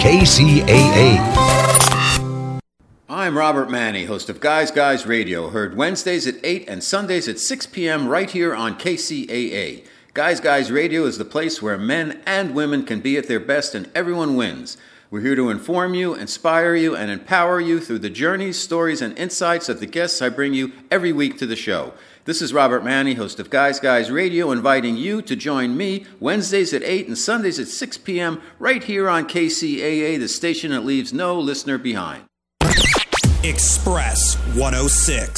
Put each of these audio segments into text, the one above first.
KCAA. I'm Robert Manny, host of Guys Guys Radio, heard Wednesdays at 8 and Sundays at 6 p.m. right here on KCAA. Guys Guys Radio is the place where men and women can be at their best and everyone wins. We're here to inform you, inspire you, and empower you through the journeys, stories, and insights of the guests I bring you every week to the show. This is Robert Manny, host of Guys Guys Radio, inviting you to join me Wednesdays at 8 and Sundays at 6 p.m. right here on KCAA, the station that leaves no listener behind. Express 106.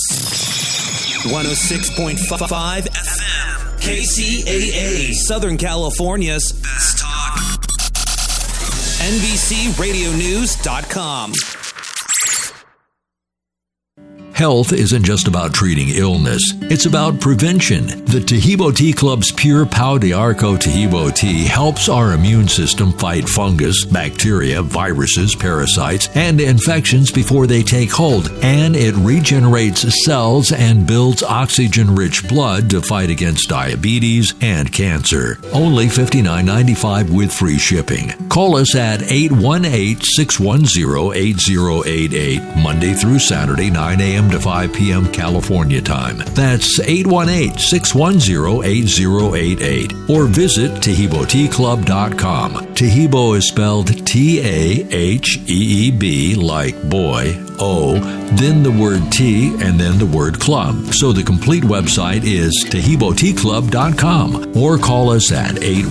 106.5 FM. KCAA. Southern California's best talk. NBCRadioNews.com. Health isn't just about treating illness, it's about prevention. The Tahibo Tea Club's Pure Pau de Arco Tahibo tea helps our immune system fight fungus, bacteria, viruses, parasites, and infections before they take hold, and it regenerates cells and builds oxygen-rich blood to fight against diabetes and cancer. Only $59.95 with free shipping. Call us at 818-610-8088, Monday through Saturday, 9 a.m. to 5 p.m. California time. That's 818-610-8088. Or visit TahiboTeaClub.com. Tahibo is spelled T-A-H-E-E-B like boy, O, then the word tea, and then the word club. So the complete website is TahiboTeaClub.com. Or call us at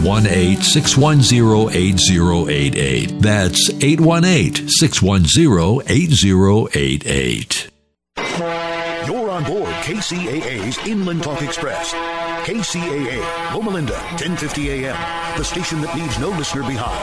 818-610-8088. That's 818-610-8088. You're on board KCAA's Inland Talk Express. KCAA, Loma Linda, 1050 AM, the station that leaves no listener behind.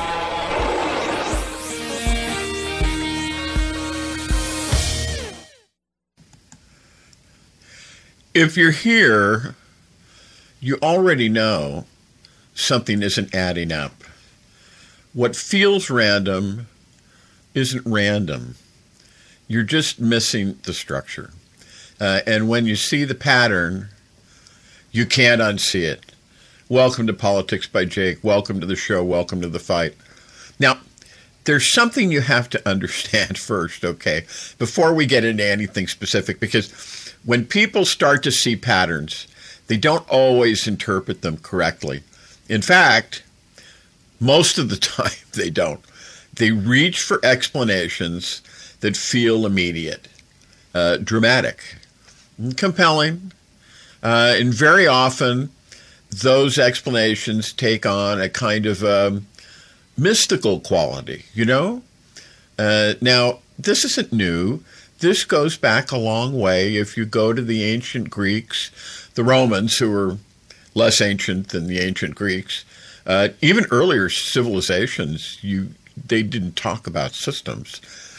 If you're here, you already know something isn't adding up. What feels random isn't random. You're just missing the structure. And when you see the pattern, you can't unsee it. Welcome to Politics by Jake. Welcome to the show. Welcome to the fight. Now, there's something you have to understand first, okay, before we get into anything specific, because when people start to see patterns, they don't always interpret them correctly. In fact, most of the time they don't. They reach for explanations that feel immediate, dramatic, compelling, and very often those explanations take on a kind of mystical quality, you know? Now, this isn't new. This goes back a long way. If you go to the ancient Greeks, the Romans, who were less ancient than the ancient Greeks, even earlier civilizations, they didn't talk about systems.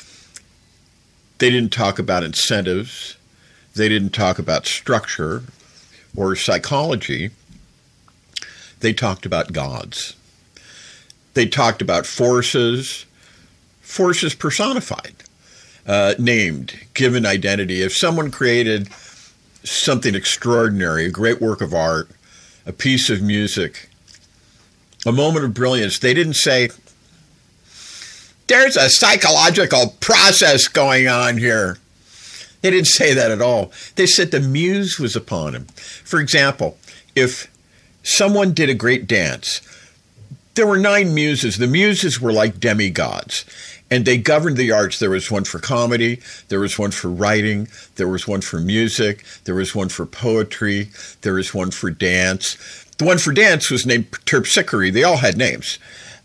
They didn't talk about incentives. They didn't talk about structure or psychology. They talked about gods. They talked about forces personified, named, given identity. If someone created something extraordinary, a great work of art, a piece of music, a moment of brilliance, they didn't say, there's a psychological process going on here. They didn't say that at all. They said the muse was upon him. For example, if someone did a great dance, there were 9 muses. The muses were like demigods, and they governed the arts. There was one for comedy. There was one for writing. There was one for music. There was one for poetry. There was one for dance. The one for dance was named Terpsichore. They all had names.